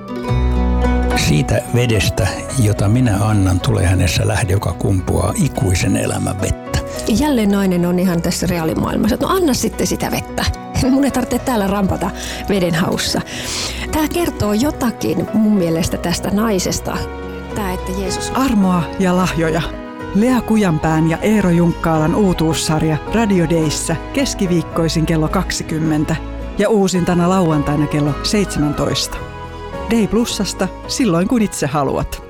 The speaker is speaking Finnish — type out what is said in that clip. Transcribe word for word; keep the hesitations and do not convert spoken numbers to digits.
Siitä vedestä, jota minä annan, tulee hänessä lähde, joka kumpuaa ikuisen elämän vettä. Jälleen nainen on ihan tässä reaalimaailmassa, että no anna sitten sitä vettä. Mun ei tarvitse täällä rampata veden haussa. Tämä kertoo jotakin mun mielestä tästä naisesta. Tämä, että Jeesus... Armoa ja lahjoja. Lea Kujanpään ja Eero Junkkaalan uutuussarja Radio Dayssä keskiviikkoisin kello kaksikymmentä ja uusintana lauantaina kello seitsemäntoista. Day Plusasta silloin kun itse haluat.